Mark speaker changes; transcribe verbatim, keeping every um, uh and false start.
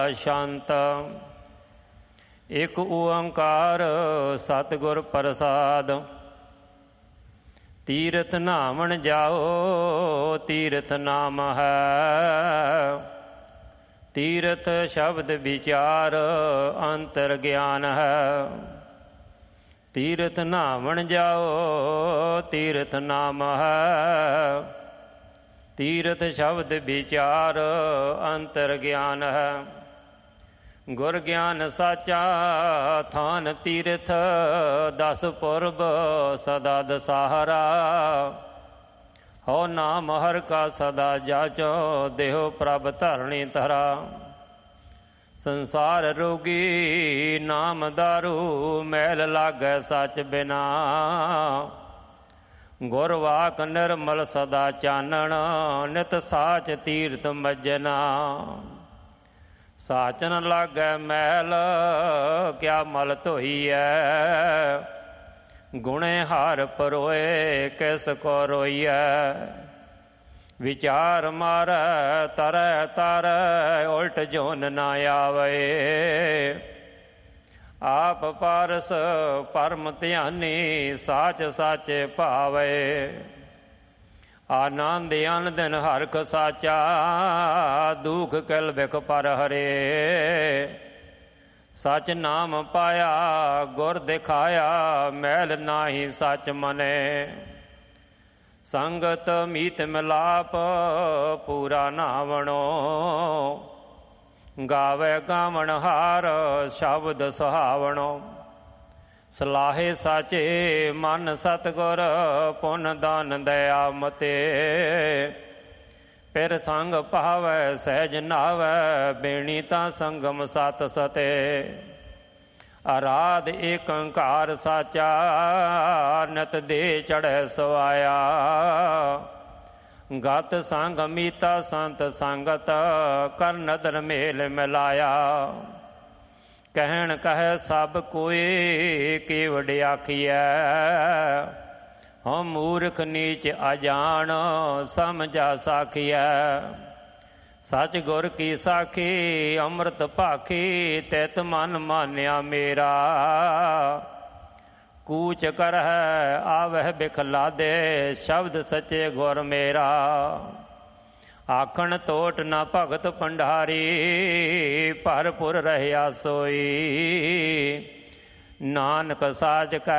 Speaker 1: ਸ਼ਾਂਤ ਇਕ ਓੰਕਾਰ ਸਤਿਗੁਰ ਪ੍ਰਸਾਦ। ਤੀਰਥ ਨਾਵਣ ਜਾਓ ਤੀਰਥ ਨਾਮ ਹੈ, ਤੀਰਥ ਸ਼ਬਦ ਵਿਚਾਰ ਅੰਤਰ ਗਿਆਨ ਹੈ। ਤੀਰਥ ਨਾਵਣ ਜਾਓ ਤੀਰਥ ਨਾਮ ਹੈ, ਤੀਰਥ ਸ਼ਬਦ ਵਿਚਾਰ ਅੰਤਰ ਗਿਆਨ ਹੈ। ਗੁਰ ਗਿਆਨ ਸਾਚਾ ਥਾਨ ਤੀਰਥ, ਦਸ ਪੁਰਬ ਸਦਾ ਦਸਾਹਰਾ। ਹੋ ਨਾਮ ਹਰ ਕਾ ਸਦਾ ਜਾਚੋ, ਦੇਹੋ ਪ੍ਰਭ ਧਰਣੀ ਧਰਾ। ਸੰਸਾਰ ਰੋਗੀ ਨਾਮ ਦਾਰੂ, ਮੈਲ ਲਾਗੈ ਸਚ ਬਿਨਾ। ਗੁਰ ਵਾਕ ਨਿਰਮਲ ਸਦਾ ਚਾਨਣ, ਨਿਤ ਸਾਚ ਤੀਰਥ ਮੱਜਨਾ। ਸਾਚ ਨ ਲਾਗੈ ਮੈਲ, ਕਿਆ ਮਲ ਧੋਈਐ। ਗੁਣੇ ਹਾਰ ਪਰੋਏ, ਕਿਸ ਕੋ ਰੋਈਐ। ਵਿਚਾਰ ਮਾਰੈ ਤਰੈ ਤਾਰੈ, ਉਲਟ ਜੋਨ ਨਾ ਆਵੇ। ਆਪ ਪਾਰਸ ਪਰਮ ਧਿਆਨੀ, ਸਾਚ ਸਾਚੇ ਭਾਵੇ। ਆਨੰਦ ਅਨ ਦਿਨ ਹਰਖ ਸਾਚਾ, ਦੁਖ ਕਿਲ ਬਿਖ ਪਰ ਹਰੇ। ਸਚ ਨਾਮ ਪਾਇਆ ਗੁਰ ਦਿਖਾਇਆ, ਮੈਲ ਨਾਹੀ ਸਚ ਮਨੇ। ਸੰਗਤ ਮੀਤ ਮਿਲਾਪ ਪੂਰਾ ਨਾਵਣੋ, ਗਾਵੇ ਗਾਵਣ ਹਾਰ ਸ਼ਬਦ ਸੁਹਾਵਣੋ। ਸਲਾਹੇ ਸਾਚੇ ਮਨ ਸਤਿਗੁਰ, ਪੁੰਨ ਦਾਨ ਦਇਆ ਮਤੇ। ਫਿਰ ਸੰਗ ਭਾਵੈ ਸਹਿਜ ਨਾਵੈ, ਬੇਣੀ ਤਾਂ ਸੰਗਮ ਸਤ ਸਤੇ। ਅਰਾਧ ਏਕੰਕਾਰ ਸਾਚਾ, ਨਿਤ ਦੇ ਚੜ੍ਹੈ ਸਵਾਇਆ। ਗਤ ਸੰਗ ਮੀਤਾ ਸੰਤ ਸੰਗਤ, ਕਰ ਨਦਰ ਮੇਲ ਮਿਲਾਇਆ। ਕਹਿਣ ਕਹੈ ਸਭ ਕੋਈ, ਕੀ ਵਡਿਆਖੀਐ। ਹਉ ਮੂਰਖ ਨੀਚ ਅਜਾਣ, ਸਮਝਾ ਸਾਖੀਐ। ਸਚ ਗੁਰ ਕੀ ਸਾਖੀ ਅੰਮ੍ਰਿਤ ਭਾਖੀ, ਤਿਤ ਮਨ ਮਾਨਿਆ ਮੇਰਾ। ਕੂਚ ਕਰਹਿ ਆਵਹਿ ਬਿਖ ਲਾਦੇ, ਸ਼ਬਦ ਸੱਚੇ ਗੁਰ ਮੇਰਾ। ਆਖਣ ਤੋਟ ਨਾ ਭਗਤ ਭੰਡਾਰੀ, ਭਰਪੁਰ ਰਹਿਆ ਸੋਈ। ਨਾਨਕ ਸਾਚ ਕੈ